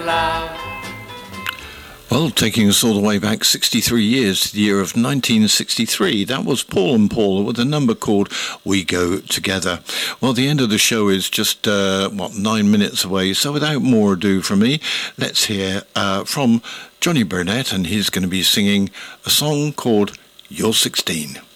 love. Well, taking us all the way back 63 years to the year of 1963, that was Paul and Paula with a number called We Go Together. Well, the end of the show is just, 9 minutes away, so without more ado from me, let's hear from Johnny Burnett, and he's going to be singing a song called You're 16.